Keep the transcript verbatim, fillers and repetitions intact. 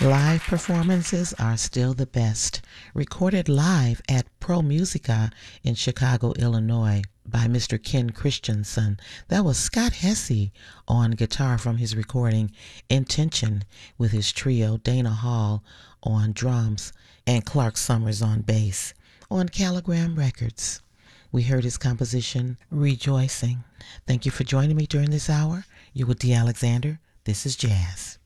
Live performances are still the best. Recorded live at Pro Musica in Chicago, Illinois by Mister Ken Christensen. That was Scott Hesse on guitar from his recording Intention with his trio, Dana Hall on drums and Clark Summers on bass on Caligram Records. We heard his composition, Rejoicing. Thank you for joining me during this hour. You're with D. Alexander. This is Jazz.